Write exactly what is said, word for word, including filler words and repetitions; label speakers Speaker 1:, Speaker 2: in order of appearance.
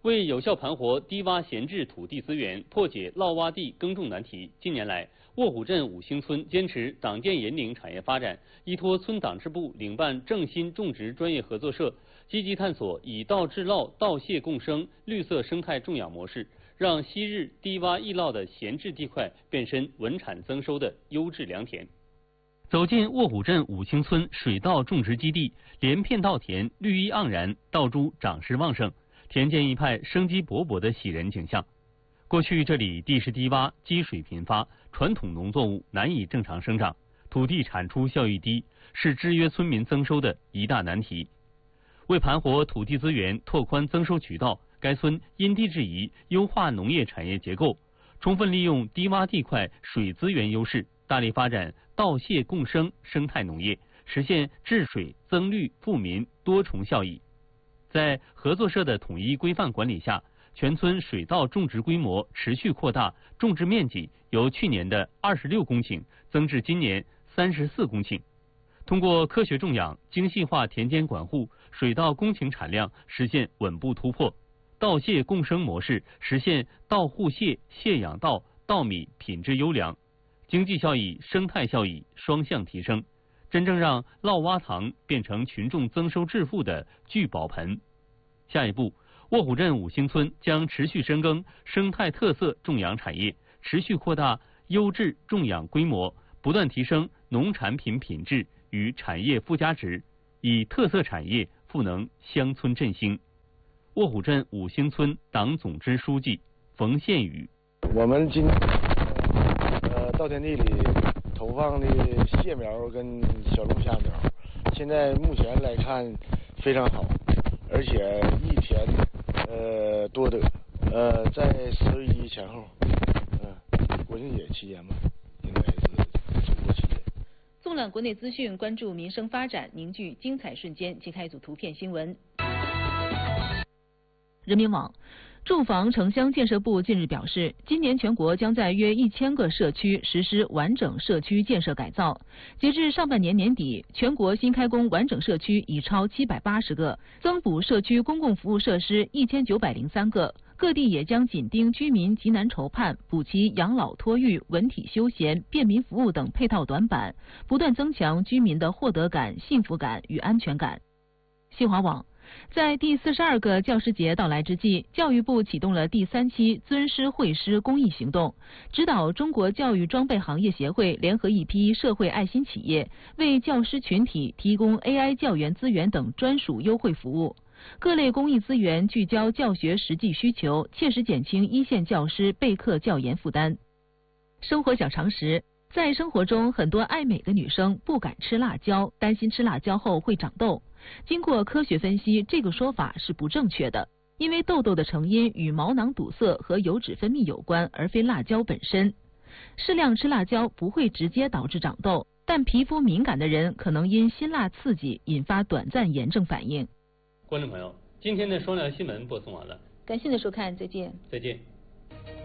Speaker 1: 为有效盘活低洼闲置土地资源，破解涝洼地耕种难题，近年来，卧虎镇五星村坚持党建引领产业发展，依托村党支部领办正新种植专业合作社，积极探索以稻治涝、稻谢共生绿色生态种养模式，让昔日低洼易涝的闲置地块变身稳产增收的优质良田。走进卧虎镇五星村水稻种植基地，连片稻田绿意盎然，稻株长势旺盛。田间一派生机勃勃的喜人景象。过去这里地势低洼，积水频发，传统农作物难以正常生长，土地产出效益低，是制约村民增收的一大难题。为盘活土地资源，拓宽增收渠道，该村因地制宜，优化农业产业结构，充分利用低洼地块水资源优势，大力发展稻谢共生生态农业，实现治水、增绿、富民多重效益。在合作社的统一规范管理下，全村水稻种植规模持续扩大，种植面积由去年的二十六公顷增至今年三十四公顷。通过科学种养、精细化田间管护，水稻公顷产量实现稳步突破。稻谢共生模式实现稻护谢、谢养稻、稻米品质优良，经济效益、生态效益双向提升。真正让涝洼塘变成群众增收致富的聚宝盆。下一步，卧虎镇五星村将持续深耕生态特色种养产业，持续扩大优质种养规模，不断提升农产品品质与产业附加值，以特色产业赋能乡村振兴。卧虎镇五星村党总支书记冯宪宇：
Speaker 2: 我们今呃稻田地里投放的蟹苗跟小龙虾苗，现在目前来看非常好，而且一田呃多得，呃在十一前后，嗯、呃，国庆节期间吧，应该是中国期间。
Speaker 3: 纵览国内资讯，关注民生发展，凝聚精彩瞬间。揭开一组图片新闻。人民网。住房城乡建设部近日表示，今年全国将在约一千个社区实施完整社区建设改造。截至上半年年底，全国新开工完整社区已超七百八十个，增补社区公共服务设施一千九百零三个。各地也将紧盯居民急难愁盼，补齐养老托育、文体休闲、便民服务等配套短板，不断增强居民的获得感、幸福感与安全感。新华网。在第四十二个教师节到来之际，教育部启动了第三期尊师惠师公益行动，指导中国教育装备行业协会联合一批社会爱心企业，为教师群体提供 A I 教研资源等专属优惠服务。各类公益资源聚焦教学实际需求，切实减轻一线教师备课教研负担。生活小常识。在生活中，很多爱美的女生不敢吃辣椒，担心吃辣椒后会长痘。经过科学分析，这个说法是不正确的，因为痘痘的成因与毛囊堵塞和油脂分泌有关，而非辣椒本身。适量吃辣椒不会直接导致长痘，但皮肤敏感的人可能因辛辣刺激引发短暂炎症反应。
Speaker 1: 观众朋友，今天的双聊新闻播送完了，
Speaker 3: 感谢您的收看，再见。
Speaker 1: 再见。